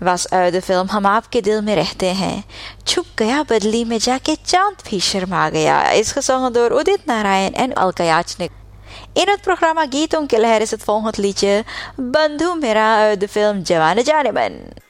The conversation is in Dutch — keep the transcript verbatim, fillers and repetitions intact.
बस the film हम आपके दिल में रहते हैं, छुप गया बदली में जाके चांद भी शर्मा गया. Is gezongen door Udit Narayan en Alka Yachnik. In het programma Gieton Keller is het volgend liedje Bandhu Mera uit de film Jawane Janeman.